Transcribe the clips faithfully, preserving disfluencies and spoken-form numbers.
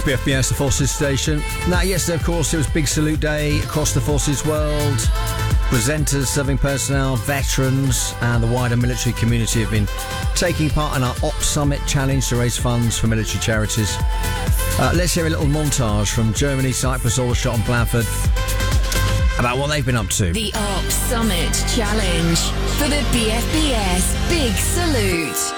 B F B S, the Forces Station. Now, yesterday, of course, it was Big Salute Day across the Forces world. Presenters, serving personnel, veterans, and the wider military community have been taking part in our Op Summit Challenge to raise funds for military charities. Uh, let's hear a little montage from Germany, Cyprus, Aldershot, and Blandford about what they've been up to. The Op Summit Challenge for the B F B S Big Salute.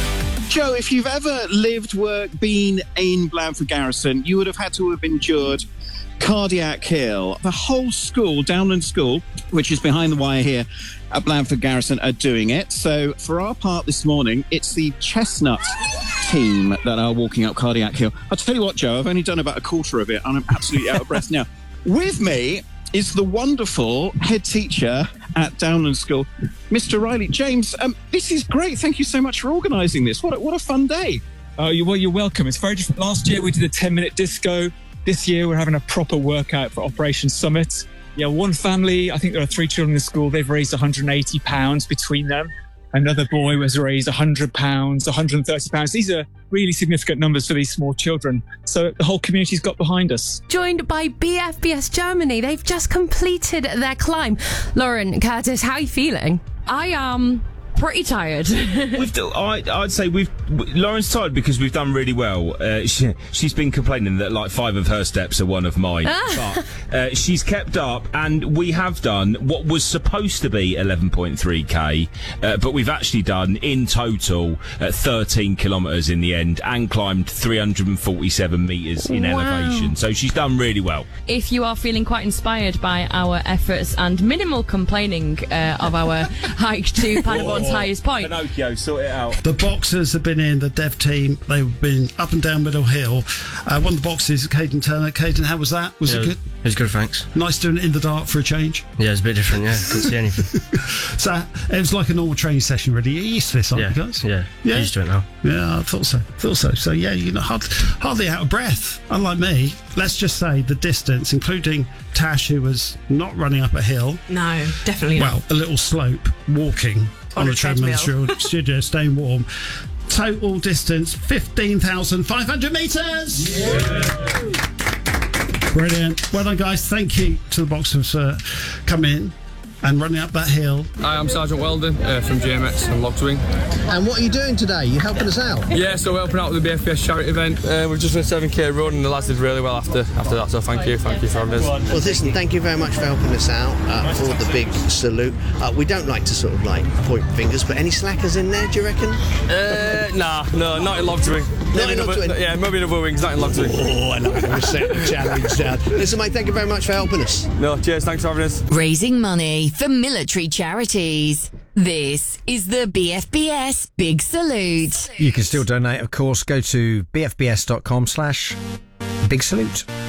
Joe, if you've ever lived, worked, been in Blandford Garrison, you would have had to have endured Cardiac Hill. The whole school, Downland School, which is behind the wire here at Blandford Garrison, are doing it. So for our part this morning, it's the Chestnut team that are walking up Cardiac Hill. I'll tell you what, Joe, I've only done about a quarter of it and I'm absolutely out of breath now. With me is the wonderful head teacher at Downland School, Mister Riley. James, um, this is great. Thank you so much for organising this. What a, what a fun day. Oh, you, well, you're welcome. It's very different. Last year we did a ten-minute disco. This year we're having a proper workout for Operation Summit. Yeah, one family, I think there are three children in the school, they've raised one hundred eighty pounds between them. Another boy has raised one hundred pounds, one hundred thirty pounds. These are really significant numbers for these small children. So the whole community's got behind us. Joined by B F B S Germany. They've just completed their climb. Lauren, Curtis, how are you feeling? I am pretty tired. we've done, I, I'd say we've Lauren's tired because we've done really well. Uh, she, she's been complaining that like five of her steps are one of mine, but uh, she's kept up, and we have done what was supposed to be eleven point three K, uh, but we've actually done in total uh, thirteen kilometres in the end, and climbed three hundred forty-seven metres in Wow. elevation. So she's done really well. If you are feeling quite inspired by our efforts and minimal complaining uh, of our hike to Paderborn's highest point, Pinocchio, sort it out. The boxers have been in, the dev team. They've been up and down Middle Hill. Uh, one of the boxes, Caden Turner. Caden, how was that? Was yeah, it good? It was good, thanks. Nice doing it in the dark for a change. Yeah, it's a bit different, yeah. Couldn't see anything. So it was like a normal training session, really. You're used to this, aren't yeah, you guys? Yeah, Yeah. used to it now. Yeah, I thought so. Thought so. So yeah, you're not hard, hardly out of breath. Unlike me, let's just say the distance, including Tash, who was not running up a hill. No, definitely not. Well, a little slope, walking on, On a a treadmill treadmill. studio, staying warm. Total distance fifteen thousand five hundred metres. Yeah. Brilliant. Well done, guys. Thank you to the boxers for coming in and running up that hill. Hi, I'm Sergeant Weldon uh, from G M X and Logswing. And what are you doing today? You helping us out? Yeah, so we're helping out with the B F B S charity event. Uh, we've just done a seven K run and the lads did really well after after that, so thank you, thank you for having us. Well, listen, thank you very much for helping us out uh, for the big salute. Uh, we don't like to sort of like point fingers, but any slackers in there, do you reckon? Uh, nah, no, not in Logswing. Not in Logswing? Yeah, maybe in other wings, not in Logswing. Oh, I like it. We're setting the challenge down. Listen, mate, thank you very much for helping us. No, cheers, thanks for having us. Raising money for military charities. This is the B F B S Big Salute. You can still donate, of course. Go to bfbs.com slash big salute.